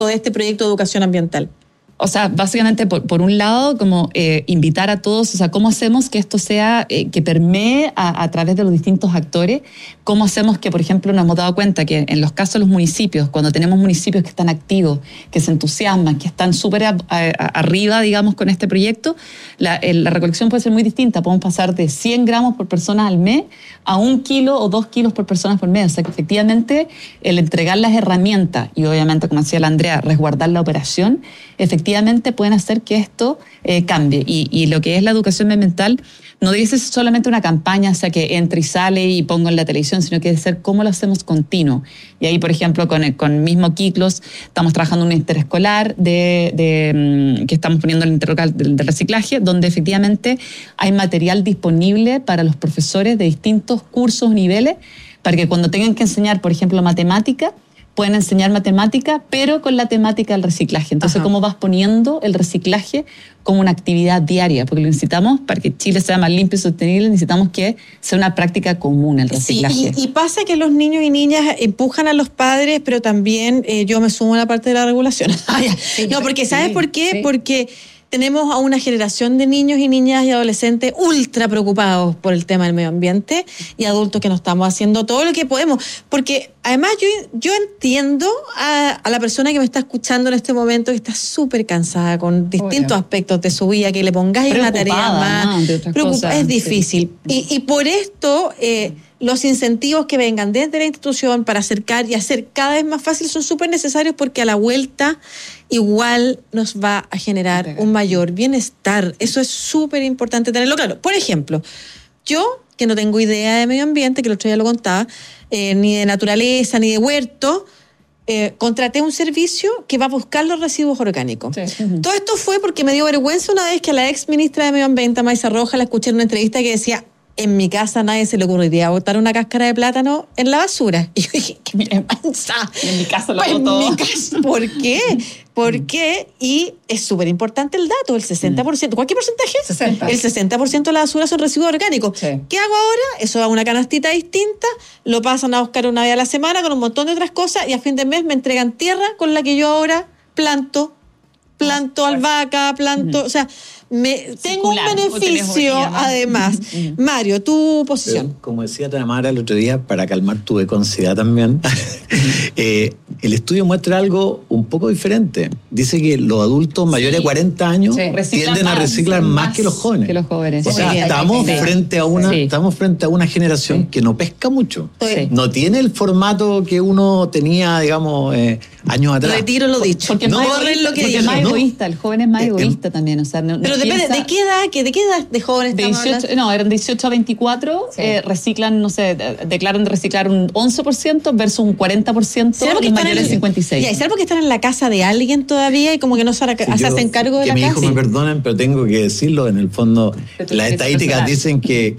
de este proyecto de educación ambiental? O sea, básicamente, por un lado, como invitar a todos, o sea, cómo hacemos que esto sea, que permee a través de los distintos actores, cómo hacemos que, por ejemplo, nos hemos dado cuenta que en los casos de los municipios, cuando tenemos municipios que están activos, que se entusiasman, que están súper arriba, digamos, con este proyecto, la recolección puede ser muy distinta. Podemos pasar de 100 gramos por persona al mes a 1 kilo o 2 kilos por persona por mes. O sea, que efectivamente el entregar las herramientas y obviamente, como decía la Andrea, resguardar la operación, efectivamente pueden hacer que esto cambie. Y lo que es la educación ambiental no debe ser solamente una campaña, o sea, que entre y sale y pongo en la televisión, sino que debe ser cómo lo hacemos continuo. Y ahí, por ejemplo, con mismo Kiklos, estamos trabajando en un interescolar que estamos poniendo el interlocal del reciclaje, donde efectivamente hay material disponible para los profesores de distintos cursos, niveles, para que cuando tengan que enseñar, por ejemplo, matemática, pueden enseñar matemática, pero con la temática del reciclaje. Entonces, ajá, ¿cómo vas poniendo el reciclaje como una actividad diaria? Porque lo necesitamos, para que Chile sea más limpio y sostenible, necesitamos que sea una práctica común el reciclaje. Sí, y pasa que los niños y niñas empujan a los padres, pero también yo me sumo a la parte de la regulación. Sí, no, porque ¿sabes por qué? Sí. Porque tenemos a una generación de niños y niñas y adolescentes ultra preocupados por el tema del medio ambiente y adultos que nos estamos haciendo todo lo que podemos. Porque además yo entiendo a la persona que me está escuchando en este momento que está súper cansada con distintos aspectos de su vida, que le pongáis una tarea más. Es difícil. Sí. Y por esto los incentivos que vengan desde la institución para acercar y hacer cada vez más fácil son súper necesarios, porque a la vuelta igual nos va a generar un mayor bienestar. Eso es súper importante tenerlo claro. Por ejemplo, yo, que no tengo idea de medio ambiente, que el otro día lo contaba, ni de naturaleza, ni de huerto, contraté un servicio que va a buscar los residuos orgánicos. Sí. Todo esto fue porque me dio vergüenza una vez que a la ex ministra de Medio Ambiente, Maisa Rojas, la escuché en una entrevista que decía: en mi casa a nadie se le ocurriría botar una cáscara de plátano en la basura. Y yo dije, ¿qué vergüenza? Y en mi casa lo hago todo. ¿Por qué? ¿Por qué? Y es súper importante el dato, el 60%. ¿Cuál porcentaje? 60. El 60% de la basura son residuos orgánicos. Sí. ¿Qué hago ahora? Eso va a una canastita distinta, lo pasan a buscar una vez a la semana con un montón de otras cosas, y a fin de mes me entregan tierra con la que yo ahora planto albahaca, o sea, tengo un beneficio además. Mario, tu posición. Pero, como decía Tamara el otro día, para calmar tu ansiedad también, el estudio muestra algo un poco diferente. Dice que los adultos mayores de 40 años tienden a reciclar más que los jóvenes. O sea, estamos frente a una generación que no pesca mucho. No tiene el formato que uno tenía, digamos, años atrás. Retiro lo dicho. Porque no es lo que dice. Más egoísta, el joven es más egoísta también. O sea, pero depende, ¿de qué edad de jóvenes estamos hablando? Eran 18 a 24, reciclan, no sé, declaran de reciclar un 11% versus un 40% de mayores de 56. ¿Y será porque están en la casa de alguien todavía y como que no se hacen cargo de la casa? Que mis hijos me perdonen, pero tengo que decirlo, en el fondo las estadísticas dicen que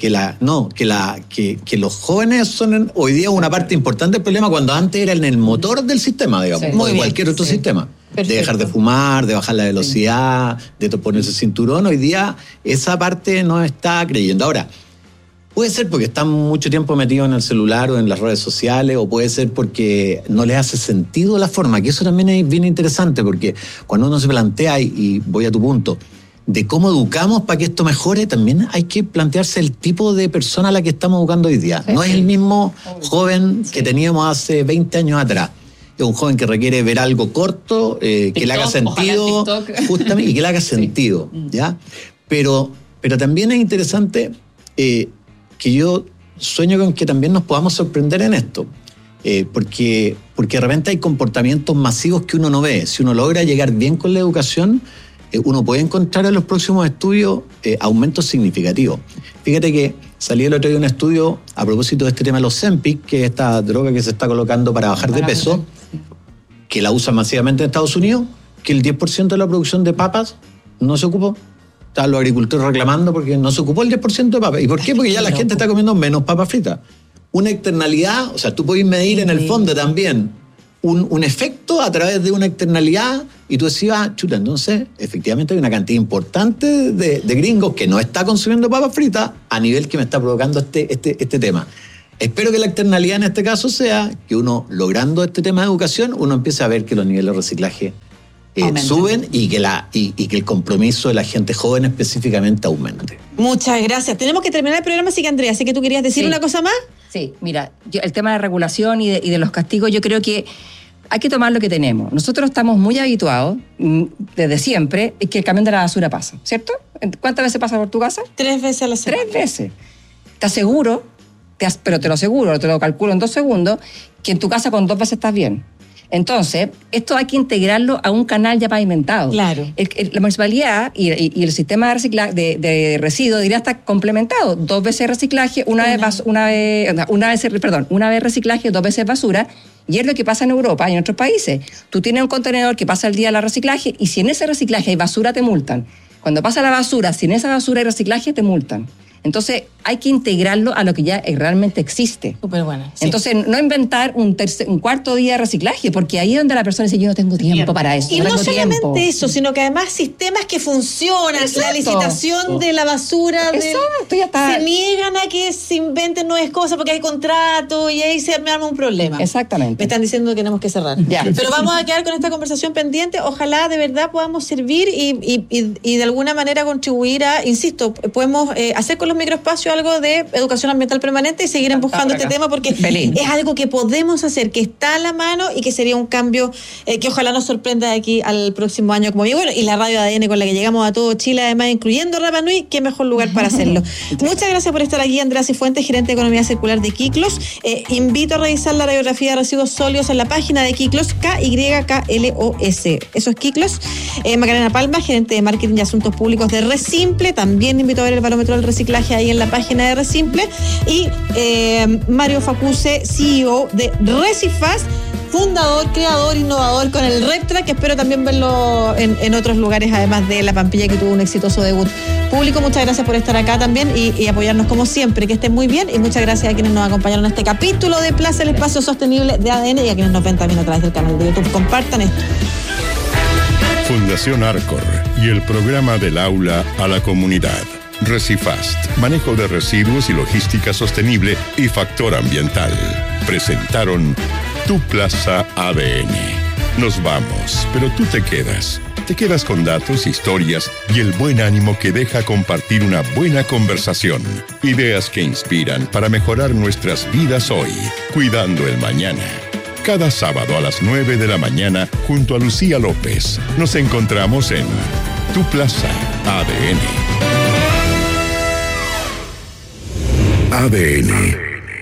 los jóvenes son hoy día una parte importante del problema, cuando antes eran el motor del sistema, digamos, o de cualquier otro sistema. Perfecto. De dejar de fumar, de bajar la velocidad, de ponerse cinturón. Hoy día esa parte no está creyendo. Ahora, puede ser porque están mucho tiempo metidos en el celular o en las redes sociales, o puede ser porque no les hace sentido la forma, que eso también es bien interesante, porque cuando uno se plantea, y voy a tu punto, de cómo educamos para que esto mejore, también hay que plantearse el tipo de persona a la que estamos educando hoy día. No es el mismo joven que teníamos hace 20 años atrás. Es un joven que requiere ver algo corto, que le haga sentido, justamente, y que le haga sentido, ¿ya? Pero también es interesante que yo sueño con que también nos podamos sorprender en esto, porque de repente hay comportamientos masivos que uno no ve. Si uno logra llegar bien con la educación, uno puede encontrar en los próximos estudios aumentos significativos. Fíjate que salió el otro día un estudio a propósito de este tema de los Ozempic, que es esta droga que se está colocando para bajar de peso, que la usan masivamente en Estados Unidos, que el 10% de la producción de papas no se ocupó. Estaban los agricultores reclamando porque no se ocupó el 10% de papas. ¿Y por qué? Porque ya la gente está comiendo menos papas fritas. Una externalidad, o sea, tú puedes medir en el fondo también un efecto a través de una externalidad, y tú decías, chuta, entonces efectivamente hay una cantidad importante de gringos que no está consumiendo papas fritas a nivel que me está provocando este tema. Espero que la externalidad en este caso sea que uno, logrando este tema de educación, uno empiece a ver que los niveles de reciclaje suben y que el compromiso de la gente joven específicamente aumente. Muchas gracias. Tenemos que terminar el programa, así que Andrea, ¿sí que tú querías decir una cosa más? Sí, mira, el tema de regulación y de los castigos, yo creo que hay que tomar lo que tenemos. Nosotros estamos muy habituados, desde siempre, que el camión de la basura pasa, ¿cierto? ¿Cuántas veces pasa por tu casa? 3 veces a la semana. 3 veces. Te aseguro, pero te lo aseguro, te lo calculo en 2 segundos, que en tu casa con 2 veces estás bien. Entonces, esto hay que integrarlo a un canal ya pavimentado. Claro. La municipalidad y el sistema de reciclaje de residuos debería estar complementado. 2 veces reciclaje, una vez reciclaje, 2 veces basura. Y es lo que pasa en Europa y en otros países. Tú tienes un contenedor que pasa el día de la reciclaje y si en ese reciclaje hay basura, te multan. Cuando pasa la basura, si en esa basura hay reciclaje, te multan. Entonces, hay que integrarlo a lo que ya realmente existe. Súper bueno. Sí. Entonces, no inventar un cuarto día de reciclaje, porque ahí es donde la persona dice, yo no tengo tiempo para eso. Y no solamente eso, sino que además sistemas que funcionan. Exacto. La licitación de la basura. Exacto, ya está. Se niegan a que se inventen nuevas cosas porque hay contrato y ahí se arma un problema. Exactamente. Me están diciendo que tenemos que cerrar. Ya. Pero vamos a quedar con esta conversación pendiente. Ojalá de verdad podamos servir y de alguna manera contribuir a, insisto, podemos hacer con los microespacios algo de educación ambiental permanente y seguir empujando este tema porque es algo que podemos hacer, que está a la mano y que sería un cambio que ojalá nos sorprenda de aquí al próximo año como digo. Bueno, y la radio ADN con la que llegamos a todo Chile, además incluyendo Rapa Nui, qué mejor lugar para hacerlo. Muchas gracias por estar aquí, Andrea Cifuentes, gerente de Economía Circular de Kiklos. Invito a revisar la radiografía de residuos sólidos en la página de Kiklos, KYKLOS. Eso es Kiklos. Macarena Palma, gerente de Marketing y Asuntos Públicos de Resimple, también invito a ver el barómetro del reciclaje ahí en la página de Resimple. Y Mario Facuse, CEO de Recifast, fundador, creador, innovador con el RepTrak, que espero también verlo en otros lugares, además de La Pampilla, que tuvo un exitoso debut público. Muchas gracias por estar acá también y apoyarnos como siempre, que estén muy bien, y muchas gracias a quienes nos acompañaron en este capítulo de Plaza, el espacio sostenible de ADN, y a quienes nos ven también a través del canal de YouTube. Compartan esto. Fundación Arcor y el programa del aula a la comunidad. Recifast, manejo de residuos y logística sostenible y factor ambiental. Presentaron Tu Plaza ADN. Nos vamos, pero tú te quedas. Te quedas con datos, historias y el buen ánimo que deja compartir una buena conversación. Ideas que inspiran para mejorar nuestras vidas hoy, cuidando el mañana. Cada sábado a las 9 de la mañana, junto a Lucía López, nos encontramos en Tu Plaza ADN. ADN.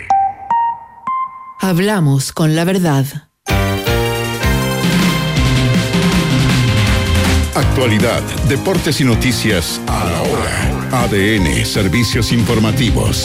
Hablamos con la verdad. Actualidad, deportes y noticias a la hora. ADN, servicios informativos.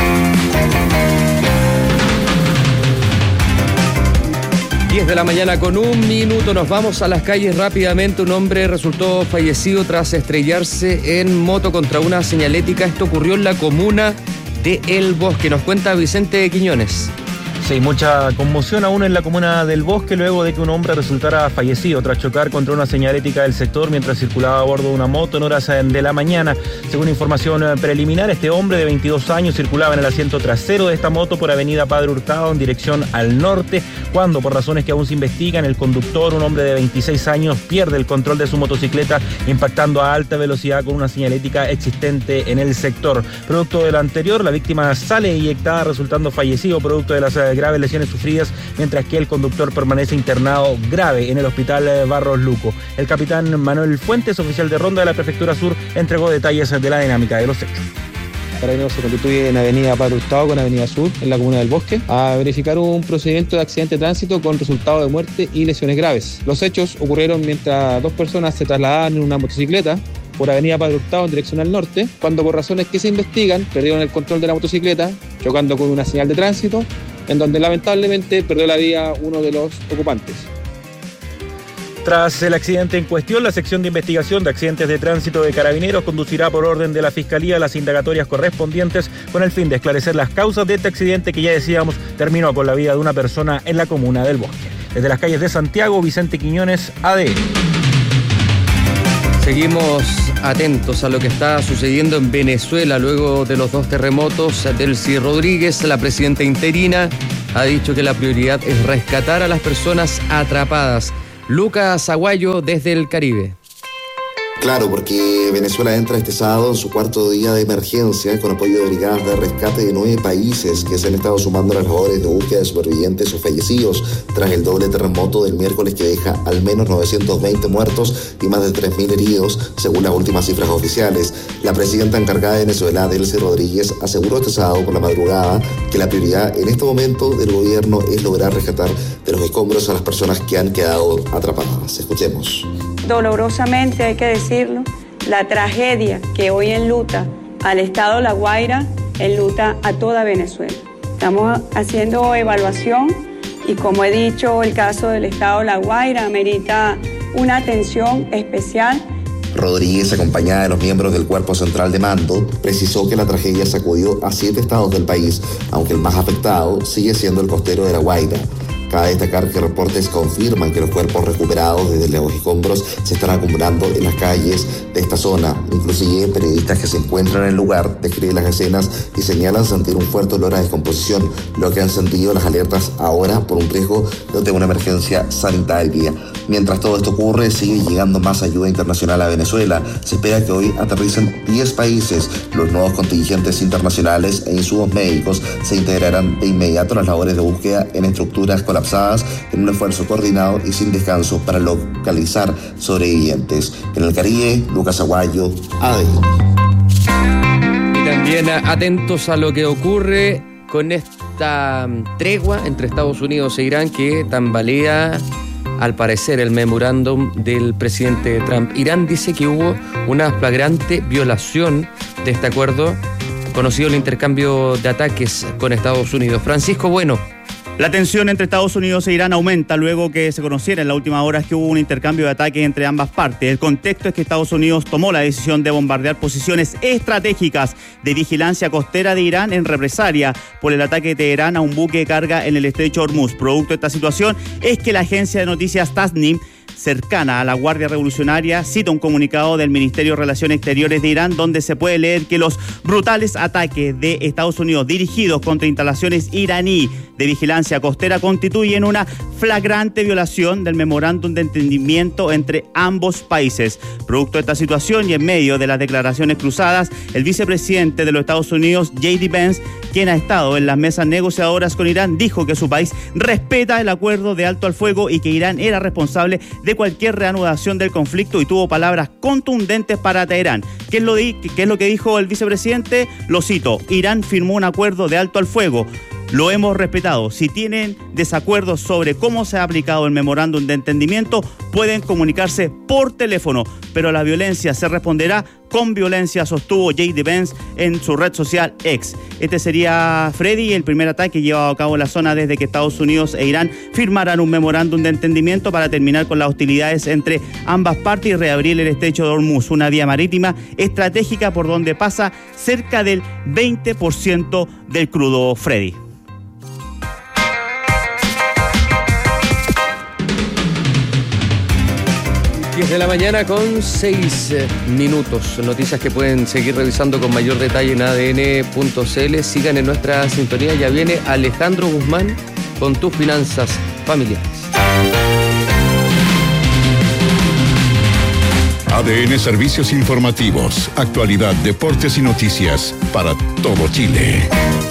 10 de la mañana con 1 minuto, nos vamos a las calles rápidamente. Un hombre resultó fallecido tras estrellarse en moto contra una señalética. Esto ocurrió en la comuna de El Bosque. Nos cuenta Vicente Quiñones. Sí, mucha conmoción aún en la comuna del Bosque luego de que un hombre resultara fallecido tras chocar contra una señalética del sector mientras circulaba a bordo de una moto en horas de la mañana. Según información preliminar, este hombre de 22 años circulaba en el asiento trasero de esta moto por avenida Padre Hurtado en dirección al norte, cuando por razones que aún se investigan, el conductor, un hombre de 26 años, pierde el control de su motocicleta impactando a alta velocidad con una señalética existente en el sector. Producto de lo anterior, la víctima sale eyectada resultando fallecido producto de las graves lesiones sufridas, mientras que el conductor permanece internado grave en el hospital Barros Luco. El capitán Manuel Fuentes, oficial de ronda de la Prefectura Sur, entregó detalles de la dinámica de los hechos. Carabineros se constituye en avenida Padre Hurtado con avenida Sur, en la comuna del Bosque, a verificar un procedimiento de accidente de tránsito con resultado de muerte y lesiones graves. Los hechos ocurrieron mientras 2 personas se trasladaban en una motocicleta por avenida Padre Hurtado en dirección al norte, cuando por razones que se investigan perdieron el control de la motocicleta, chocando con una señal de tránsito, en donde lamentablemente perdió la vida uno de los ocupantes. Tras el accidente en cuestión, la sección de investigación de accidentes de tránsito de Carabineros conducirá por orden de la Fiscalía las indagatorias correspondientes con el fin de esclarecer las causas de este accidente que ya decíamos terminó con la vida de una persona en la comuna del Bosque. Desde las calles de Santiago, Vicente Quiñones, ADN. Seguimos atentos a lo que está sucediendo en Venezuela luego de los 2 terremotos. Delcy Rodríguez, la presidenta interina, ha dicho que la prioridad es rescatar a las personas atrapadas. Lucas Aguayo desde el Caribe. Claro, porque Venezuela entra este sábado en su 4º día de emergencia con apoyo de brigadas de rescate de 9 países que se han estado sumando a las labores de búsqueda de supervivientes o fallecidos tras el doble terremoto del miércoles que deja al menos 920 muertos y más de 3.000 heridos, según las últimas cifras oficiales. La presidenta encargada de Venezuela, Delcy Rodríguez, aseguró este sábado por la madrugada que la prioridad en este momento del gobierno es lograr rescatar de los escombros a las personas que han quedado atrapadas. Escuchemos. Dolorosamente, hay que decirlo, la tragedia que hoy enluta al estado La Guaira enluta a toda Venezuela. Estamos haciendo evaluación y, como he dicho, el caso del estado La Guaira amerita una atención especial. Rodríguez, acompañada de los miembros del Cuerpo Central de Mando, precisó que la tragedia sacudió a 7 estados del país, aunque el más afectado sigue siendo el costero de La Guaira. Cabe destacar que reportes confirman que los cuerpos recuperados desde los escombros se están acumulando en las calles de esta zona. Inclusive periodistas que se encuentran en el lugar describen las escenas y señalan sentir un fuerte olor a descomposición, lo que han sentido las alertas ahora por un riesgo de una emergencia sanitaria. Mientras todo esto ocurre, sigue llegando más ayuda internacional a Venezuela. Se espera que hoy aterricen 10 países. Los nuevos contingentes internacionales e insumos médicos se integrarán de inmediato a las labores de búsqueda en estructuras colapsadas en un esfuerzo coordinado y sin descanso para localizar sobrevivientes. En el Caribe, Lucas Aguayo, ADN. Y también atentos a lo que ocurre con esta tregua entre Estados Unidos e Irán que tambalea, al parecer, el memorándum del presidente Trump. Irán dice que hubo una flagrante violación de este acuerdo, conocido el intercambio de ataques con Estados Unidos. Francisco Bueno. La tensión entre Estados Unidos e Irán aumenta luego que se conociera en la última hora que hubo un intercambio de ataques entre ambas partes. El contexto es que Estados Unidos tomó la decisión de bombardear posiciones estratégicas de vigilancia costera de Irán en represalia por el ataque de Teherán a un buque de carga en el estrecho Hormuz. Producto de esta situación es que la agencia de noticias Tasnim, cercana a la Guardia Revolucionaria, cita un comunicado del Ministerio de Relaciones Exteriores de Irán donde se puede leer que los brutales ataques de Estados Unidos dirigidos contra instalaciones iraní de vigilancia costera constituyen una flagrante violación del memorándum de entendimiento entre ambos países. Producto de esta situación y en medio de las declaraciones cruzadas, el vicepresidente de los Estados Unidos, J.D. Vance, quien ha estado en las mesas negociadoras con Irán, dijo que su país respeta el acuerdo de alto al fuego y que Irán era responsable de cualquier reanudación del conflicto y tuvo palabras contundentes para Teherán. ¿Qué es lo que dijo el vicepresidente? Lo cito: Irán firmó un acuerdo de alto al fuego. Lo hemos respetado. Si tienen desacuerdos sobre cómo se ha aplicado el memorándum de entendimiento, pueden comunicarse por teléfono, pero la violencia se responderá con violencia, sostuvo J.D. Vance en su red social X. Este sería, Freddy, el primer ataque llevado a cabo en la zona desde que Estados Unidos e Irán firmaran un memorándum de entendimiento para terminar con las hostilidades entre ambas partes y reabrir el estrecho de Hormuz, una vía marítima estratégica por donde pasa cerca del 20% del crudo, Freddy. 10 de la mañana con 6 minutos. Noticias que pueden seguir revisando con mayor detalle en adn.cl. Sigan en nuestra sintonía. Ya viene Alejandro Guzmán con tus finanzas familiares. ADN Servicios Informativos, actualidad, deportes y noticias para todo Chile.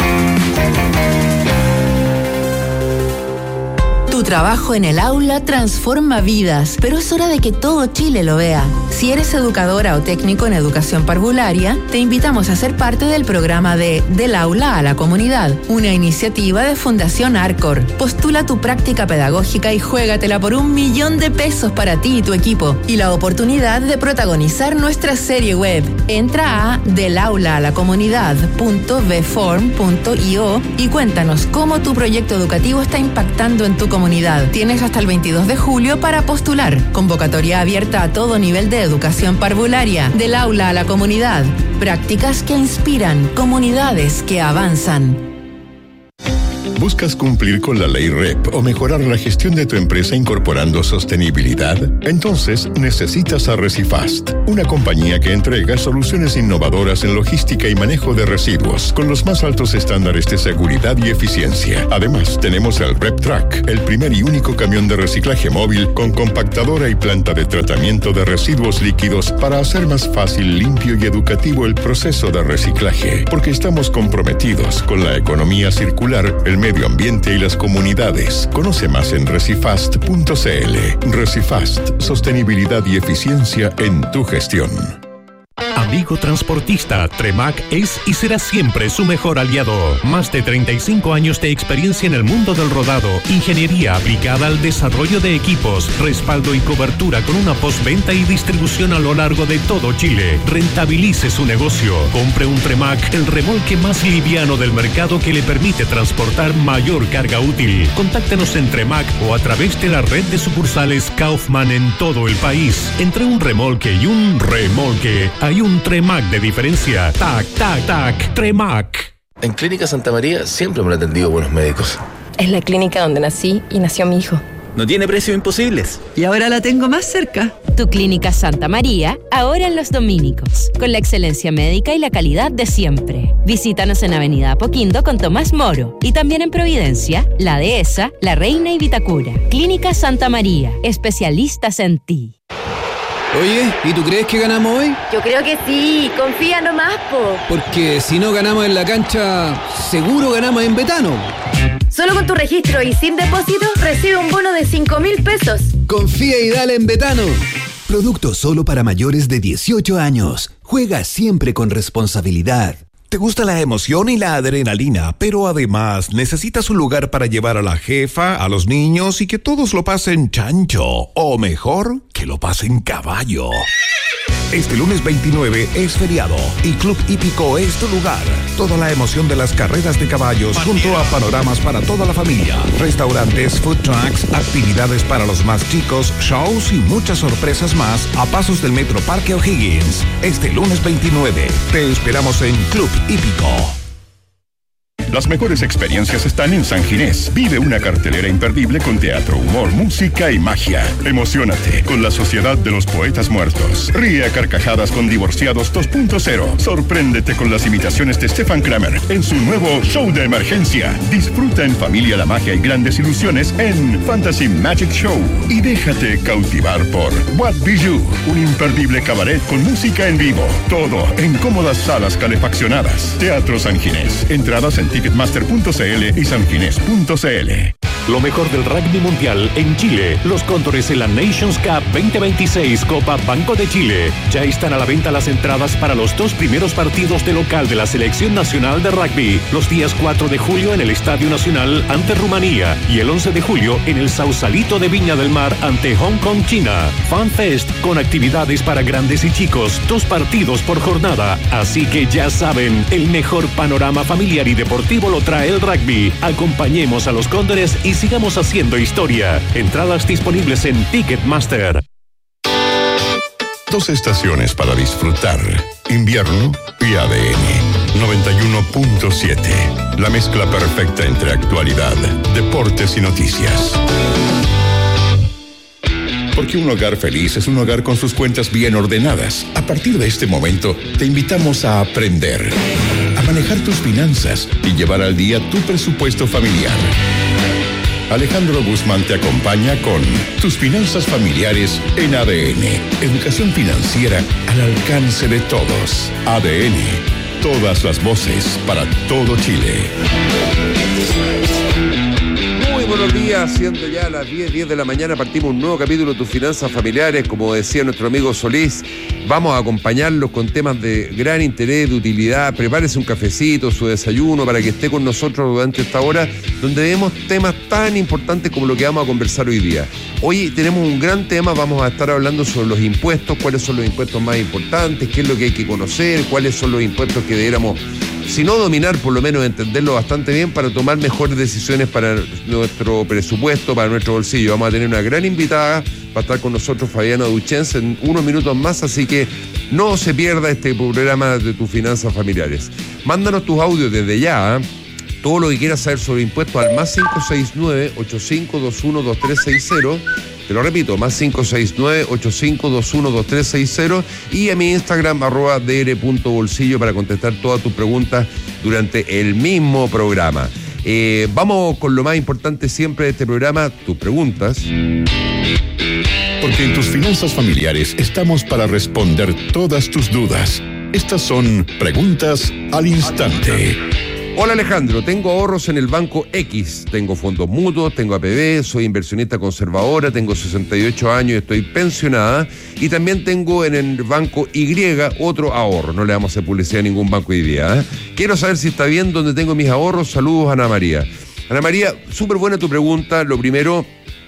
Tu trabajo en el aula transforma vidas, pero es hora de que todo Chile lo vea. Si eres educadora o técnico en educación parvularia, te invitamos a ser parte del programa de Del Aula a la Comunidad, una iniciativa de Fundación Arcor. Postula tu práctica pedagógica y juégatela por $1.000.000 para ti y tu equipo y la oportunidad de protagonizar nuestra serie web. Entra a delaulalacomunidad.vform.io y cuéntanos cómo tu proyecto educativo está impactando en tu comunidad. Tienes hasta el 22 de julio para postular. Convocatoria abierta a todo nivel de educación parvularia. Del aula a la comunidad. Prácticas que inspiran, comunidades que avanzan. ¿Buscas cumplir con la ley REP o mejorar la gestión de tu empresa incorporando sostenibilidad? Entonces necesitas a Recifast, una compañía que entrega soluciones innovadoras en logística y manejo de residuos con los más altos estándares de seguridad y eficiencia. Además, tenemos el REP Track, el primer y único camión de reciclaje móvil con compactadora y planta de tratamiento de residuos líquidos para hacer más fácil, limpio y educativo el proceso de reciclaje, porque estamos comprometidos con la economía circular, el medio ambiente y las comunidades. Conoce más en recifast.cl. Recifast, sostenibilidad y eficiencia en tu gestión. Amigo transportista, Tremac es y será siempre su mejor aliado. Más de 35 años de experiencia en el mundo del rodado, ingeniería aplicada al desarrollo de equipos, respaldo y cobertura con una postventa y distribución a lo largo de todo Chile. Rentabilice su negocio. Compre un Tremac, el remolque más liviano del mercado que le permite transportar mayor carga útil. Contáctenos en Tremac o a través de la red de sucursales Kaufman en todo el país. Entre un remolque y un remolque, hay un Tremac de diferencia. Tac, tac, tac, Tremac. En Clínica Santa María siempre me han atendido buenos médicos. Es la clínica donde nací y nació mi hijo. No tiene precios imposibles. Y ahora la tengo más cerca. Tu Clínica Santa María, ahora en Los Dominicos, con la excelencia médica y la calidad de siempre. Visítanos en Avenida Apoquindo con Tomás Moro y también en Providencia, La Dehesa, La Reina y Vitacura. Clínica Santa María, especialistas en ti. Oye, ¿y tú crees que ganamos hoy? Yo creo que sí, confía nomás, po. Porque si no ganamos en la cancha, seguro ganamos en Betano. Solo con tu registro y sin depósito, recibe un bono de 5.000 pesos. Confía y dale en Betano. Producto solo para mayores de 18 años. Juega siempre con responsabilidad. ¿Te gusta la emoción y la adrenalina, pero además necesitas un lugar para llevar a la jefa, a los niños y que todos lo pasen chancho? O mejor, que lo pasen caballo. Este lunes 29 es feriado y Club Hípico es tu lugar. Toda la emoción de las carreras de caballos junto a panoramas para toda la familia, restaurantes, food trucks, actividades para los más chicos, shows y muchas sorpresas más a pasos del Metro Parque O'Higgins. Este lunes 29 te esperamos en Club Hípico. Las mejores experiencias están en San Ginés. Vive una cartelera imperdible con teatro, humor, música y magia. Emociónate con la Sociedad de los Poetas Muertos. Ríe a carcajadas con Divorciados 2.0. Sorpréndete con las imitaciones de Stefan Kramer en su nuevo show de emergencia. Disfruta en familia la magia y grandes ilusiones en Fantasy Magic Show. Y déjate cautivar por What Bijou, un imperdible cabaret con música en vivo. Todo en cómodas salas calefaccionadas. Teatro San Ginés. Entradas en Ticketmaster.cl y sanginés.cl. Lo mejor del rugby mundial en Chile. Los Cóndores en la Nations Cup 2026 Copa Banco de Chile. Ya están a la venta las entradas para los 2 primeros partidos de local de la Selección Nacional de Rugby. Los días 4 de julio en el Estadio Nacional ante Rumanía y el 11 de julio en el Sausalito de Viña del Mar ante Hong Kong, China. Fan Fest con actividades para grandes y chicos. 2 partidos por jornada. Así que ya saben, el mejor panorama familiar y deportivo lo trae el rugby. Acompañemos a los Cóndores y sigamos haciendo historia. Entradas disponibles en Ticketmaster. 2 estaciones para disfrutar. Invierno y ADN 91.7. La mezcla perfecta entre actualidad, deportes y noticias. Porque un hogar feliz es un hogar con sus cuentas bien ordenadas. A partir de este momento, te invitamos a aprender, a manejar tus finanzas y llevar al día tu presupuesto familiar. Alejandro Guzmán te acompaña con Tus Finanzas Familiares en ADN. Educación financiera al alcance de todos. ADN. Todas las voces para todo Chile. Muy buenos días, siendo ya las 10 de la mañana, partimos un nuevo capítulo de Tus Finanzas Familiares. Como decía nuestro amigo Solís, vamos a acompañarlos con temas de gran interés, de utilidad. Prepárese un cafecito, su desayuno, para que esté con nosotros durante esta hora, donde vemos temas tan importantes como lo que vamos a conversar hoy día. Hoy tenemos un gran tema, vamos a estar hablando sobre los impuestos, cuáles son los impuestos más importantes, qué es lo que hay que conocer, cuáles son los impuestos que deberíamos, si no dominar, por lo menos entenderlo bastante bien para tomar mejores decisiones para nuestro presupuesto, para nuestro bolsillo. Vamos a tener una gran invitada, va a estar con nosotros Fabiana Duchens en unos minutos más, así que no se pierda este programa de Tus Finanzas Familiares. Mándanos tus audios desde ya, todo lo que quieras saber sobre impuestos al más 569-8521-2360. Te lo repito, más 569-8521-2360 y a mi Instagram, @dr.bolsillo, para contestar todas tus preguntas durante el mismo programa. Vamos con lo más importante siempre de este programa, tus preguntas. Porque en tus finanzas familiares estamos para responder todas tus dudas. Estas son Preguntas al Instante. Hola Alejandro, tengo ahorros en el banco X, tengo fondos mutuos, tengo APB, soy inversionista conservadora, tengo 68 años y estoy pensionada, y también tengo en el banco Y otro ahorro. No le vamos a hacer publicidad a ningún banco hoy día, ¿eh? Quiero saber si está bien dónde tengo mis ahorros. Saludos, Ana María. Ana María, súper buena tu pregunta. Lo primero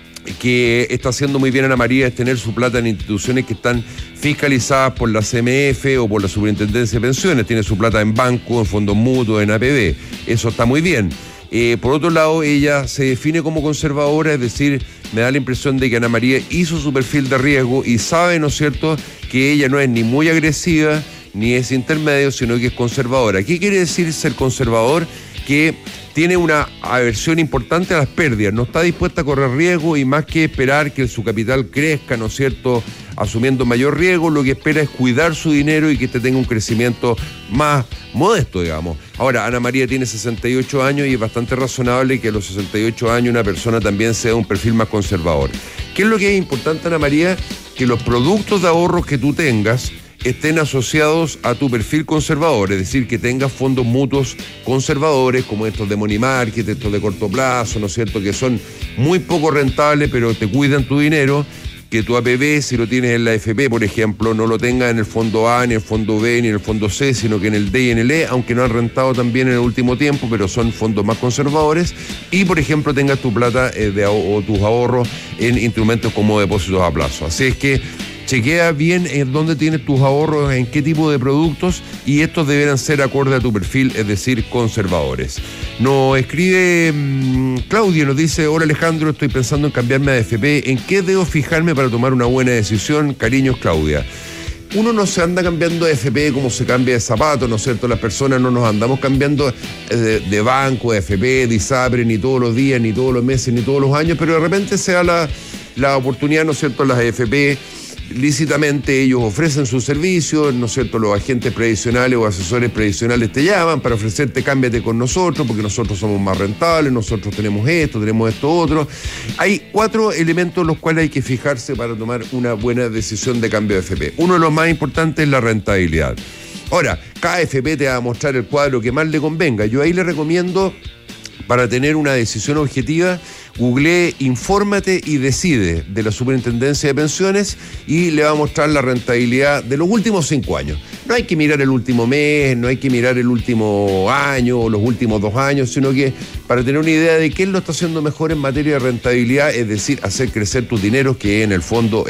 que está haciendo muy bien Ana María es tener su plata en instituciones que están fiscalizadas por la CMF o por la Superintendencia de Pensiones. Tiene su plata en banco, en fondos mutuos, en APB. Eso está muy bien. Por otro lado, ella se define como conservadora, es decir, me da la impresión de que Ana María hizo su perfil de riesgo y sabe, ¿no es cierto?, que ella no es ni muy agresiva ni es intermedio, sino que es conservadora. ¿Qué quiere decir ser conservador? Que tiene una aversión importante a las pérdidas, no está dispuesta a correr riesgo y más que esperar que su capital crezca, ¿no es cierto?, asumiendo mayor riesgo, lo que espera es cuidar su dinero y que este tenga un crecimiento más modesto, digamos. Ahora, Ana María tiene 68 años y es bastante razonable que a los 68 años una persona también sea un perfil más conservador. ¿Qué es lo que es importante, Ana María? Que los productos de ahorros que tú tengas estén asociados a tu perfil conservador, es decir, que tengas fondos mutuos conservadores, como estos de money market, estos de corto plazo, ¿no es cierto?, que son muy poco rentables, pero te cuidan tu dinero. Que tu APB, si lo tienes en la FP, por ejemplo, no lo tengas en el fondo A, ni en el fondo B, ni en el fondo C, sino que en el D y en el E, aunque no han rentado también en el último tiempo, pero son fondos más conservadores. Y, por ejemplo, tengas tu plata o tus ahorros en instrumentos como depósitos a plazo. Así es que chequea bien en dónde tienes tus ahorros, en qué tipo de productos, y estos deberán ser acorde a tu perfil, es decir, conservadores. Nos escribe Claudia, nos dice: hola Alejandro, estoy pensando en cambiarme a AFP, ¿en qué debo fijarme para tomar una buena decisión? Cariños, Claudia. Uno no se anda cambiando de AFP como se cambia de zapatos, ¿no es cierto? Las personas no nos andamos cambiando de banco, de AFP, de ISAPRE, ni todos los días, ni todos los meses, ni todos los años, pero de repente se da la oportunidad, ¿no es cierto?, las AFP. Lícitamente ellos ofrecen sus servicios, ¿no es cierto? Los agentes previsionales o asesores previsionales te llaman para ofrecerte cámbiate con nosotros porque nosotros somos más rentables, nosotros tenemos esto otro. Hay 4 elementos en los cuales hay que fijarse para tomar una buena decisión de cambio de FP. Uno de los más importantes es la rentabilidad. Ahora, cada FP te va a mostrar el cuadro que más le convenga. Yo ahí le recomiendo, para tener una decisión objetiva, googleé Infórmate y Decide de la Superintendencia de Pensiones y le va a mostrar la rentabilidad de los últimos 5 años. No hay que mirar el último mes, no hay que mirar el último año o los últimos 2 años, sino que para tener una idea de quién lo está haciendo mejor en materia de rentabilidad, es decir, hacer crecer tus dineros, que en el fondo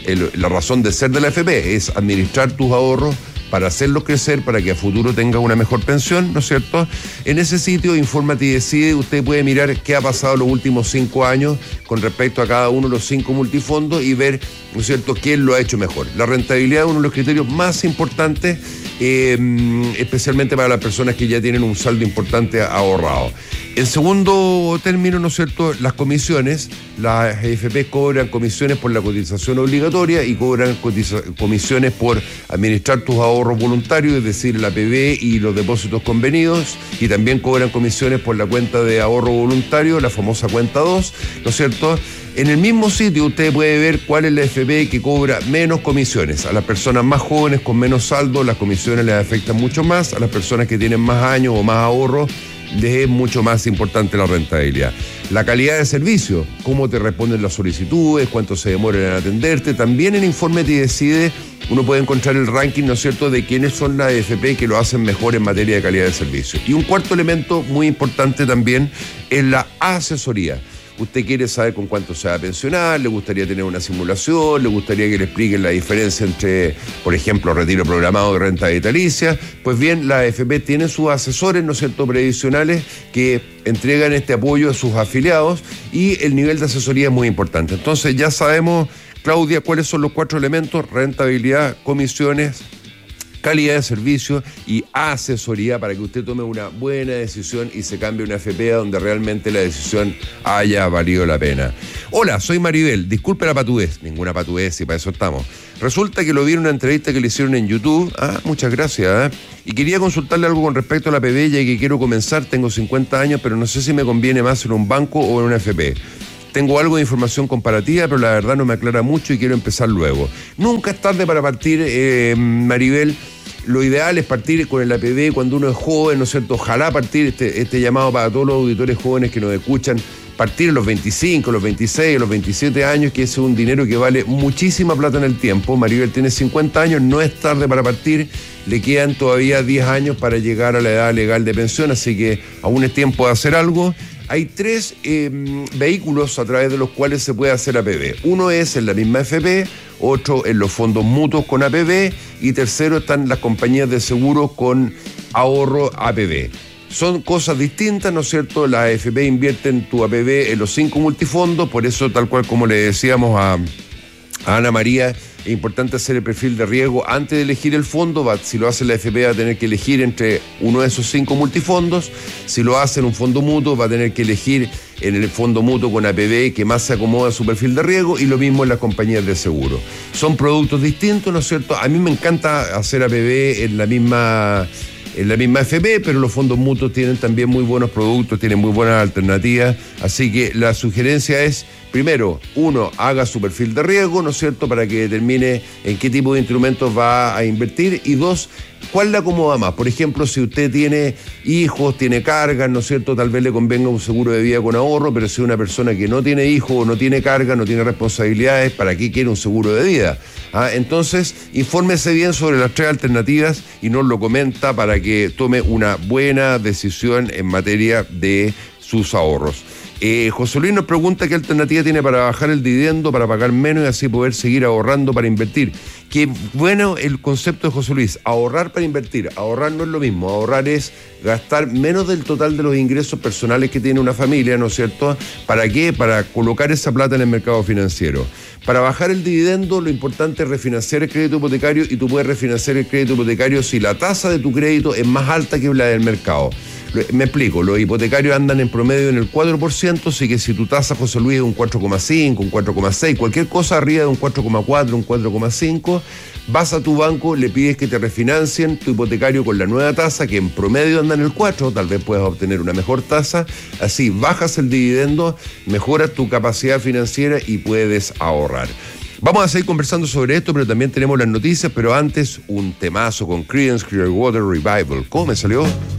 la razón de ser de la AFP es administrar tus ahorros para hacerlos crecer, para que a futuro tenga una mejor pensión, ¿no es cierto? En ese sitio, Infórmate y Decide, usted puede mirar qué ha pasado los últimos 5 años con respecto a cada uno de los 5 multifondos y ver, ¿no es cierto?, quién lo ha hecho mejor. La rentabilidad es uno de los criterios más importantes, especialmente para las personas que ya tienen un saldo importante ahorrado. En segundo término, ¿no es cierto?, las comisiones. Las AFP cobran comisiones por la cotización obligatoria y cobran comisiones por administrar tus ahorros voluntarios, es decir, el APB y los depósitos convenidos, y también cobran comisiones por la cuenta de ahorro voluntario, la famosa cuenta 2, ¿no es cierto? En el mismo sitio usted puede ver cuál es la AFP que cobra menos comisiones. A las personas más jóvenes con menos saldo, las comisiones les afectan mucho más. A las personas que tienen más años o más ahorros, les es mucho más importante la rentabilidad. La calidad de servicio, cómo te responden las solicitudes, cuánto se demoran en atenderte. También en Infórmate y Decide uno puede encontrar el ranking, ¿no es cierto?, de quiénes son las AFP que lo hacen mejor en materia de calidad de servicio. Y un cuarto elemento muy importante también es la asesoría. Usted quiere saber con cuánto se va a pensionar, le gustaría tener una simulación, le gustaría que le expliquen la diferencia entre, por ejemplo, retiro programado y renta vitalicia. Pues bien, la AFP tiene sus asesores, ¿no es cierto?, previsionales que entregan este apoyo a sus afiliados, y el nivel de asesoría es muy importante. Entonces ya sabemos, Claudia, cuáles son los 4 elementos: rentabilidad, comisiones, calidad de servicio y asesoría para que usted tome una buena decisión y se cambie una FP donde realmente la decisión haya valido la pena. Hola, soy Maribel. Disculpe la patudez. Ninguna patudez, y para eso estamos. Resulta que lo vi en una entrevista que le hicieron en YouTube. Muchas gracias. Y quería consultarle algo con respecto a la PB, ya que quiero comenzar. Tengo 50 años, pero no sé si me conviene más en un banco o en una FP. Tengo algo de información comparativa, pero la verdad no me aclara mucho y quiero empezar luego. Nunca es tarde para partir, Maribel. Lo ideal es partir con el APB cuando uno es joven, ¿no es cierto? Ojalá partir este llamado para todos los auditores jóvenes que nos escuchan, partir a los 25, los 26, los 27 años, que es un dinero que vale muchísima plata en el tiempo. Maribel tiene 50 años, no es tarde para partir, le quedan todavía 10 años para llegar a la edad legal de pensión, así que aún es tiempo de hacer algo. Hay 3 vehículos a través de los cuales se puede hacer APB. Uno es en la misma FP, otro en los fondos mutuos con APB y tercero están las compañías de seguros con ahorro APB. Son cosas distintas, ¿no es cierto? La AFP invierte en tu APB en los 5 multifondos, por eso tal cual como le decíamos a Ana María, es importante hacer el perfil de riesgo antes de elegir el fondo. Si lo hace la AFP va a tener que elegir entre uno de esos 5 multifondos. Si lo hace en un fondo mutuo va a tener que elegir en el fondo mutuo con APB que más se acomoda a su perfil de riesgo, y lo mismo en las compañías de seguro. Son productos distintos, ¿no es cierto? A mí me encanta hacer APB en la misma FP, pero los fondos mutuos tienen también muy buenos productos, tienen muy buenas alternativas, así que la sugerencia es, primero, uno, haga su perfil de riesgo, ¿no es cierto?, para que determine en qué tipo de instrumentos va a invertir, y 2, ¿cuál le acomoda más? Por ejemplo, si usted tiene hijos, tiene cargas, ¿no es cierto?, tal vez le convenga un seguro de vida con ahorro, pero si es una persona que no tiene hijos o no tiene cargas, no tiene responsabilidades, ¿para qué quiere un seguro de vida? Entonces, infórmese bien sobre las 3 alternativas y nos lo comenta para que tome una buena decisión en materia de sus ahorros. José Luis nos pregunta qué alternativa tiene para bajar el dividendo, para pagar menos y así poder seguir ahorrando para invertir. Qué bueno el concepto de José Luis, ahorrar para invertir. Ahorrar no es lo mismo, ahorrar es gastar menos del total de los ingresos personales que tiene una familia, ¿no es cierto? ¿Para qué? Para colocar esa plata en el mercado financiero. Para bajar el dividendo, lo importante es refinanciar el crédito hipotecario, y tú puedes refinanciar el crédito hipotecario si la tasa de tu crédito es más alta que la del mercado. Me explico, los hipotecarios andan en promedio en el 4%, así que si tu tasa, José Luis, es un 4,5, un 4,6, cualquier cosa arriba de un 4,4, un 4,5, vas a tu banco, le pides que te refinancien tu hipotecario con la nueva tasa, que en promedio anda en el 4, tal vez puedas obtener una mejor tasa, así bajas el dividendo, mejoras tu capacidad financiera y puedes ahorrar. Vamos a seguir conversando sobre esto, pero también tenemos las noticias, pero antes un temazo con Creedence Clearwater Revival. ¿Cómo me salió?